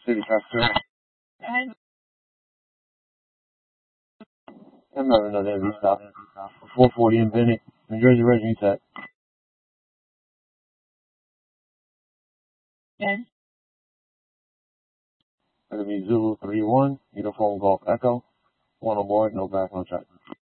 City Traffic. And I'm not another heavy stop. 440 in Bennett, New Jersey Regiment Tech. then That'll be Zulu 3-1, Uniform Golf Echo. 1 aboard, no back, no track.